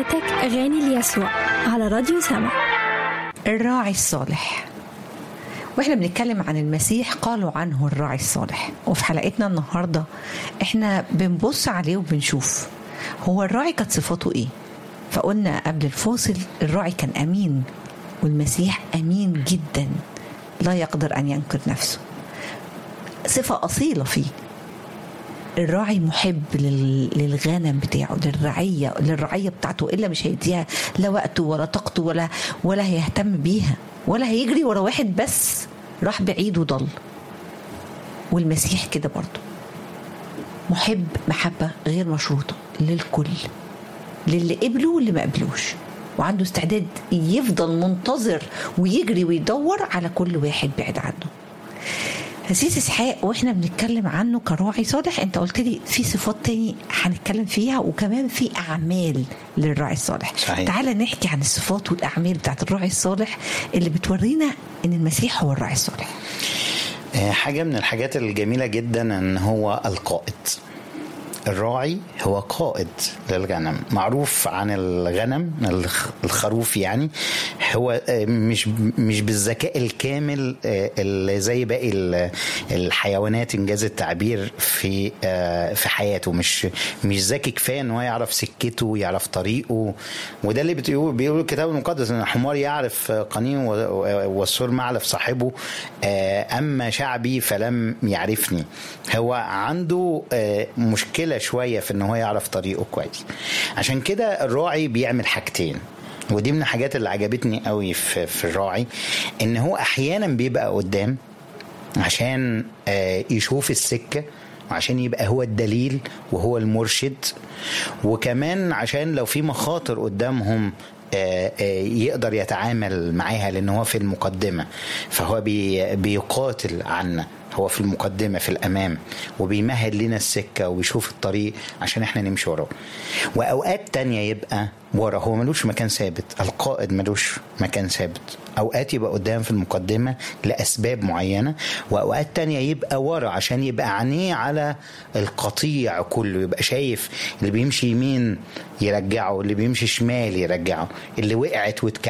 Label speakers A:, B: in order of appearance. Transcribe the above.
A: حياتك أغاني ليسوع على راديو سما.
B: الراعي الصالح. واحنا بنتكلم عن المسيح قالوا عنه الراعي الصالح، وفي حلقتنا النهاردة احنا بنبص عليه وبنشوف هو الراعي كانت صفاته ايه. فقلنا قبل الفاصل الراعي كان أمين، والمسيح أمين جدا لا يقدر أن ينكر نفسه، صفة أصيلة فيه. الراعي محب للغنم بتاعه، للرعية بتاعته، إلا مش هيديها لا وقته ولا طاقته ولا هيهتم بيها، ولا هيجري ورا واحد بس راح بعيد وضل. والمسيح كده برضه محب محبة غير مشروطة للكل، للي قبله واللي ما قبلوش، وعنده استعداد يفضل منتظر ويجري ويدور على كل واحد بعيد عنه. أسيس إسحاق، وإحنا بنتكلم عنه كراعي صالح، أنت قلت لي في صفات تاني هنتكلم فيها، وكمان في أعمال للراعي الصالح.
C: صحيح.
B: تعال نحكي عن الصفات والأعمال بتاعت الراعي الصالح اللي بتورينا إن المسيح هو الراعي الصالح.
C: حاجة من الحاجات الجميلة جدا أن هو القائد. الراعي هو قائد للغنم. معروف عن الغنم الخروف، يعني هو مش بالذكاء الكامل اللي زي باقي الحيوانات انجاز التعبير في حياته. مش ذكي كفايه ان هو يعرف سكته ويعرف طريقه، وده اللي بيقول الكتاب المقدس ان الحمار يعرف قنيه والسور معلف صاحبه، اما شعبي فلم يعرفني. هو عنده مشكله شوية في انه يعرف طريقه كويس. عشان كده الراعي بيعمل حاجتين، ودي من الحاجات اللي عجبتني قوي في الراعي، ان هو احيانا بيبقى قدام عشان يشوف السكة، وعشان يبقى هو الدليل وهو المرشد، وكمان عشان لو في مخاطر قدامهم يقدر يتعامل معاها، لأنه هو في المقدمة، فهو بيقاتل عنا، هو في المقدمة في الأمام، وبيمهد لنا السكة وبيشوف الطريق عشان احنا نمشي وراه. وأوقات تانية يبقى ورا، هو ملوش مكان ثابت. القائد ملوش مكان ثابت، أوقات يبقى قدام في المقدمة لأسباب معينة، وأوقات تانية يبقى ورا عشان يبقى عينيه على القطيع كله، يبقى شايف اللي بيمشي يمين يرجعه، اللي بيمشي شمال يرجعه، اللي وقعت